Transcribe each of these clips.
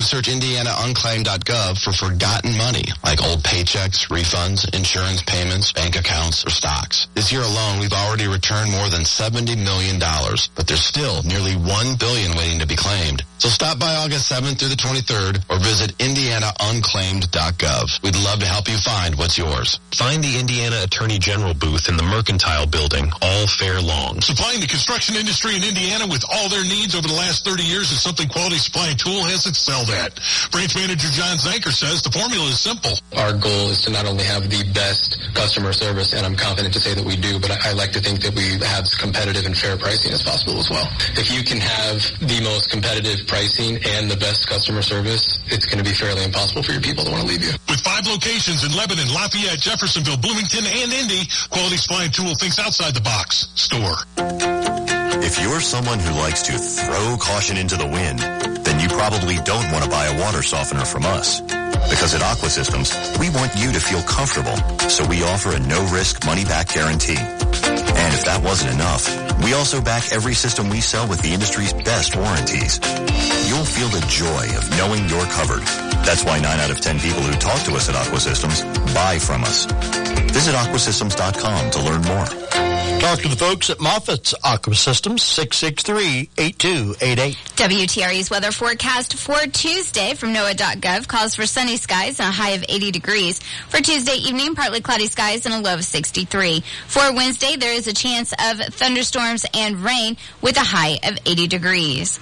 search IndianaUnclaimed.gov for forgotten money, like old paychecks, refunds, insurance payments, bank accounts, or stocks. This year alone, we've already returned more than $70 million, but there's still nearly $1 billion waiting to be claimed. So stop by August 7th through the 23rd or visit IndianaUnclaimed.gov. We'd love to help you find what's yours. Find the Indiana Attorney General booth in the Mercantile Building all fair long. Supplying the construction industry in Indiana with all their needs over the last 30 years is something Quality Supply and Tool has excelled at. Branch Manager John Zanker says the formula is simple. Our goal is to not only have the best customer service, and I'm confident to say that we do, but I like to think that we have as competitive and fair pricing as possible as well. If you can have the most competitive pricing and the best customer service, it's going to be fairly impossible for your people to want to leave you. With 5 locations in Lebanon, Lafayette, Jeffersonville, Bloomington, and Indy, Quality Supply and Tool thinks outside the box. Store. If you're someone who likes to throw caution into the wind, then you probably don't want to buy a water softener from us. Because at Aqua Systems, we want you to feel comfortable, so we offer a no-risk money-back guarantee. And if that wasn't enough, we also back every system we sell with the industry's best warranties. You'll feel the joy of knowing you're covered. That's why 9 out of 10 people who talk to us at Aqua Systems buy from us. Visit aquasystems.com to learn more. Talk to the folks at Moffitt's Aqua Systems, 663-8288. WTRE's weather forecast for Tuesday from NOAA.gov calls for sunny skies and a high of 80 degrees. For Tuesday evening, partly cloudy skies and a low of 63. For Wednesday, there is a chance of thunderstorms and rain with a high of 80 degrees.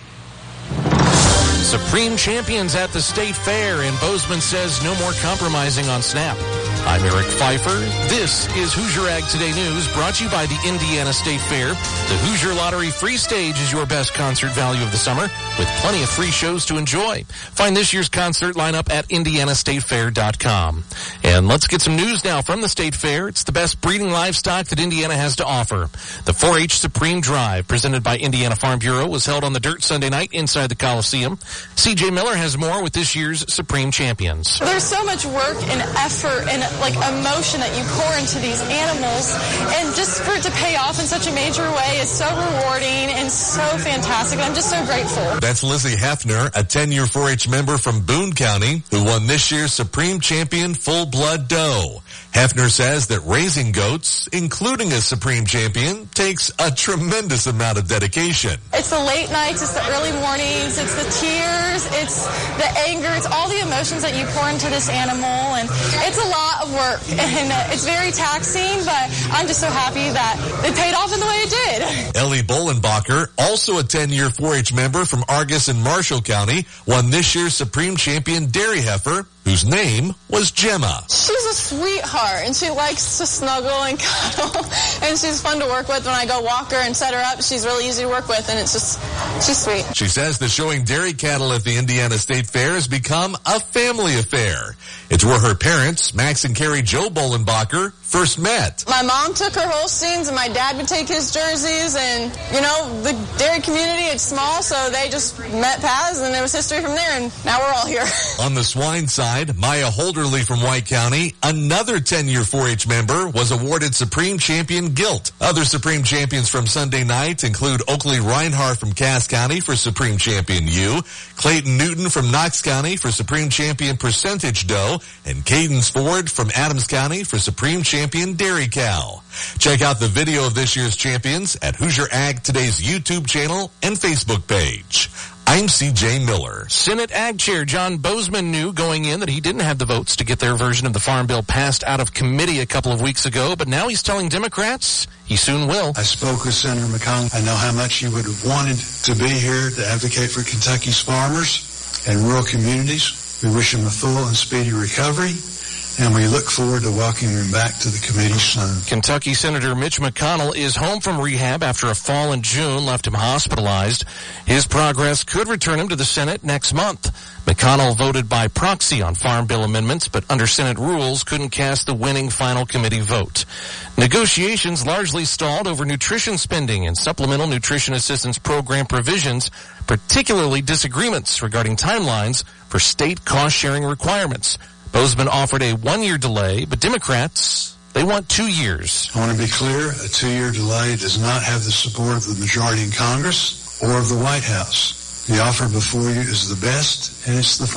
Supreme champions at the State Fair, and Bozeman says no more compromising on SNAP. I'm Eric Pfeiffer. This is Hoosier Ag Today News, brought to you by the Indiana State Fair. The Hoosier Lottery Free Stage is your best concert value of the summer, with plenty of free shows to enjoy. Find this year's concert lineup at IndianaStateFair.com. And let's get some news now from the State Fair. It's the best breeding livestock that Indiana has to offer. The 4-H Supreme Drive, presented by Indiana Farm Bureau, was held on the dirt Sunday night inside the Coliseum. CJ Miller has more with this year's Supreme Champions. There's so much work and effort and emotion that you pour into these animals, and just for it to pay off in such a major way is so rewarding and so fantastic. I'm just so grateful. That's Lizzie Hefner, a 10-year 4-H member from Boone County, who won this year's Supreme Champion Full Blood Doe. Hefner says that raising goats, including a Supreme Champion, takes a tremendous amount of dedication. It's the late nights, it's the early mornings, it's the tears, it's the anger, it's all the emotions that you pour into this animal, and it's a lot of work, and it's very taxing, but I'm just so happy that it paid off in the way it did. Ellie Bolenbacher, also a 10-year 4-H member from Argus and Marshall County, won this year's Supreme Champion dairy heifer, whose name was Gemma. She's a sweetheart, and she likes to snuggle and cuddle, and she's fun to work with. When I go walk her and set her up, she's really easy to work with, and she's sweet. She says that showing dairy cattle at the Indiana State Fair has become a family affair. It's where her parents, Max and Carrie Joe Bolenbacher, first met. My mom took her Holsteins, and my dad would take his jerseys, and, the dairy community, it's small, so they just met paths, and there was history from there, and now we're all here. On the swine side, Maya Holderly from White County, another 10-year 4-H member, was awarded Supreme Champion Gilt. Other Supreme Champions from Sunday night include Oakley Reinhardt from Cass County for Supreme Champion Ewe, Clayton Newton from Knox County for Supreme Champion Percentage Doe, and Cadence Ford from Adams County for Supreme Champion Dairy Cow. Check out the video of this year's champions at Hoosier Ag Today's YouTube channel and Facebook page. I'm C.J. Miller. Senate Ag Chair John Bozeman knew going in that he didn't have the votes to get their version of the Farm Bill passed out of committee a couple of weeks ago, but now he's telling Democrats he soon will. I spoke with Senator McConnell. I know how much he would have wanted to be here to advocate for Kentucky's farmers and rural communities. We wish him a full and speedy recovery, and we look forward to welcoming him back to the committee soon. Kentucky Senator Mitch McConnell is home from rehab after a fall in June left him hospitalized. His progress could return him to the Senate next month. McConnell voted by proxy on Farm Bill amendments, but under Senate rules couldn't cast the winning final committee vote. Negotiations largely stalled over nutrition spending and Supplemental Nutrition Assistance Program provisions, particularly disagreements regarding timelines for state cost-sharing requirements. Bozeman offered a 1-year delay, but Democrats, they want 2 years. I want to be clear, a 2-year delay does not have the support of the majority in Congress or of the White House. The offer before you is the best, and it's the